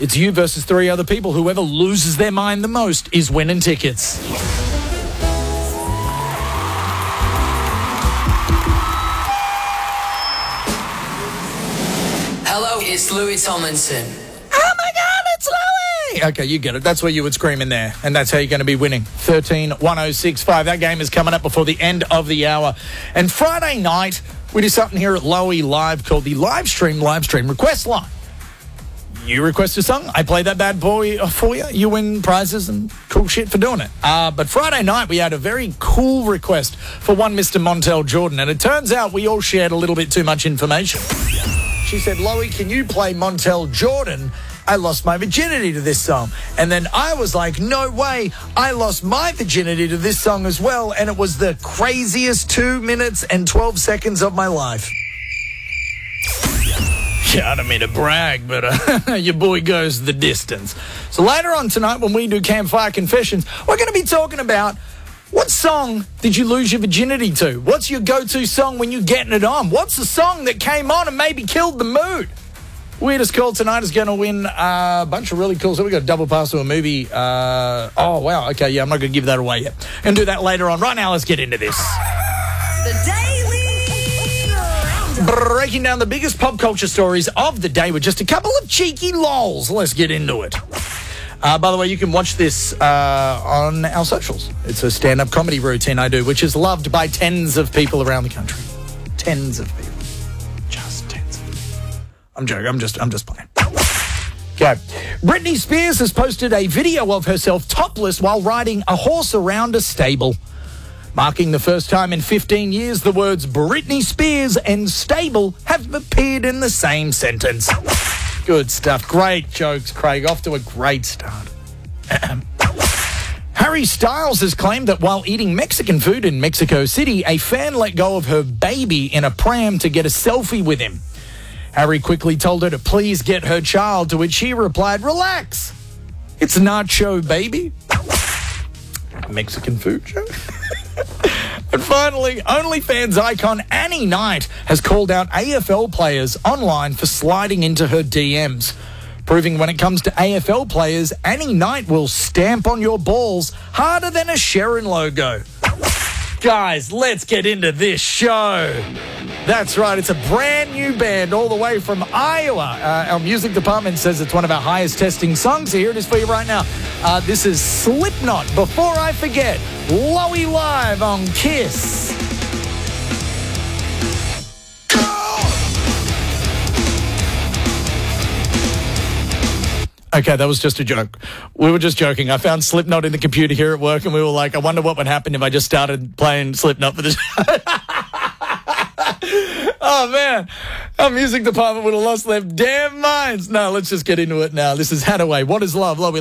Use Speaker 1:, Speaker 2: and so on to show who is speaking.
Speaker 1: It's you versus 3 other people. Whoever loses their mind the most is winning tickets.
Speaker 2: Hello, it's Louis Tomlinson.
Speaker 1: Oh my God, it's Louis! Okay, you get it. That's where you would scream in there. And that's how you're going to be winning. 13-1065. That game is coming up before the end of the hour. And Friday night, we do something here at Lowy Live called the Live Stream Request Line. You request a song, I play that bad boy for you. You win prizes and cool shit for doing it. But Friday night, we had a very cool request for one Mr. Montel Jordan. And it turns out we all shared a little bit too much information. She said, Lowy, can you play Montel Jordan? I lost my virginity to this song. And then I was like, no way. I lost my virginity to this song as well. And it was the craziest 2 minutes and 12 seconds of my life. Yeah, I don't mean to brag, but your boy goes the distance. So later on tonight, when we do Campfire Confessions, we're going to be talking about what song did you lose your virginity to? What's your go-to song when you're getting it on? What's the song that came on and maybe killed the mood? Weirdest call tonight is going to win a bunch of really cool. So we got a double pass to a movie. Oh, wow. Okay, yeah, I'm not going to give that away yet. Going to do that later on. Right now, let's get into this.
Speaker 3: The Daily Roundup.
Speaker 1: Breaking down the biggest pop culture stories of the day with just a couple of cheeky lols. Let's get into it. By the way, you can watch this on our socials. It's a stand-up comedy routine I do, which is loved by tens of people around the country. Tens of people. Just tens of people. I'm joking. I'm just playing. Okay. Britney Spears has posted a video of herself topless while riding a horse around a stable. Marking the first time in 15 years the words Britney Spears and stable have appeared in the same sentence. Good stuff. Great jokes, Craig. Off to a great start. Harry Styles has claimed that while eating Mexican food in Mexico City, a fan let go of her baby in a pram to get a selfie with him. Harry quickly told her to please get her child, to which she replied, relax. It's nacho, baby. Mexican food joke. And finally, OnlyFans icon Annie Knight has called out AFL players online for sliding into her DMs, proving when it comes to AFL players, Annie Knight will stamp on your balls harder than a Sharon logo. Guys, let's get into this show. That's right, it's a brand new band all the way from Iowa. Our music department says it's one of our highest testing songs, so here it is for you right now. This is Slipknot, Before I Forget, Lowy Live on KISS. Okay, that was just a joke. We were just joking. I found Slipknot in the computer here at work, and we were like, I wonder what would happen if I just started playing Slipknot for the show. Oh, man. Our music department would have lost their damn minds. No, let's just get into it now. This is Hadaway. What is love? Lowy